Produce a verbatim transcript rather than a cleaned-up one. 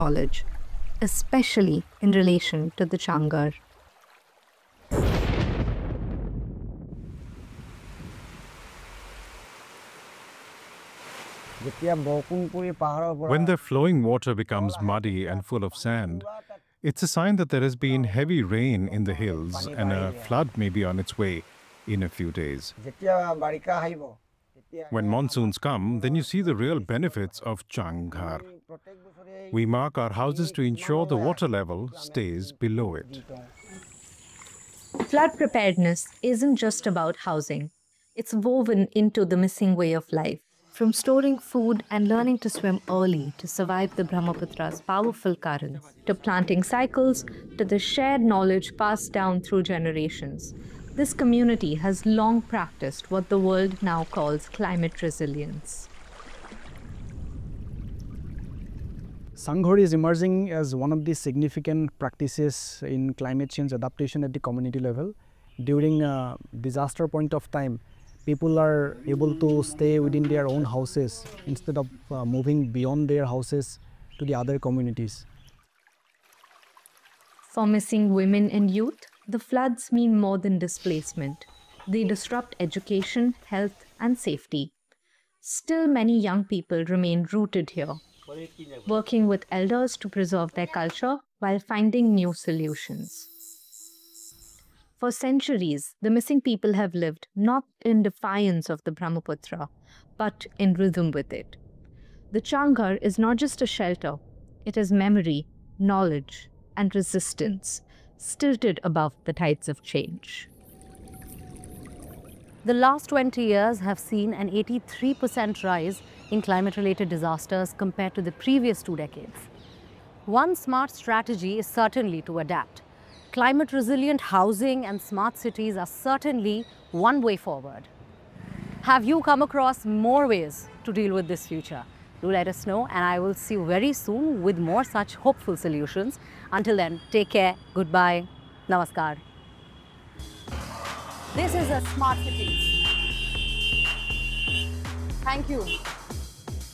knowledge, especially in relation to the Changar. When the flowing water becomes muddy and full of sand, it's a sign that there has been heavy rain in the hills and a flood may be on its way in a few days. When monsoons come, then you see the real benefits of Changhar. We mark our houses to ensure the water level stays below it. Flood preparedness isn't just about housing. It's woven into the missing way of life. From storing food and learning to swim early to survive the Brahmaputra's powerful currents, to planting cycles, to the shared knowledge passed down through generations, this community has long practiced what the world now calls climate resilience. Sanghori is emerging as one of the significant practices in climate change adaptation at the community level. During a disaster point of time, people are able to stay within their own houses instead of uh, moving beyond their houses to the other communities. For missing women and youth, the floods mean more than displacement. They disrupt education, health, and safety. Still, many young people remain rooted here, working with elders to preserve their culture while finding new solutions. For centuries, the missing people have lived not in defiance of the Brahmaputra, but in rhythm with it. The Changhar is not just a shelter, it is memory, knowledge, and resistance, stilted above the tides of change. The last twenty years have seen an eighty-three percent rise in climate-related disasters compared to the previous two decades. One smart strategy is certainly to adapt. Climate-resilient housing and smart cities are certainly one way forward. Have you come across more ways to deal with this future? Do let us know, and I will see you very soon with more such hopeful solutions. Until then, take care, goodbye, namaskar. This is a Smart Cities. Thank you.